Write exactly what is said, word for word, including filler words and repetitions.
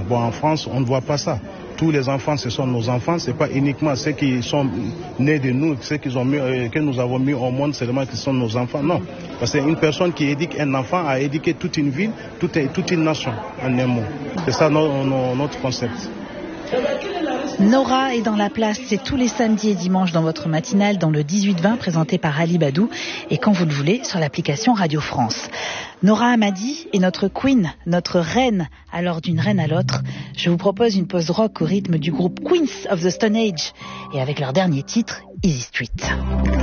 Bon, en France, on ne voit pas ça. Tous les enfants, ce sont nos enfants. C'est pas uniquement ceux qui sont nés de nous, ceux qui ont mis, euh, que nous avons mis au monde seulement qui sont nos enfants. Non, parce qu'une personne qui éduque un enfant a éduqué toute une ville, toute, toute une nation en un mot. C'est ça notre, notre concept. Nora est dans la place, c'est tous les samedis et dimanches dans votre matinale dans le dix-huit vingt présenté par Ali Badou et quand vous le voulez sur l'application Radio France. Nora Hamadi est notre queen, notre reine. Alors d'une reine à l'autre, je vous propose une pause rock au rythme du groupe Queens of the Stone Age et avec leur dernier titre, Easy Street.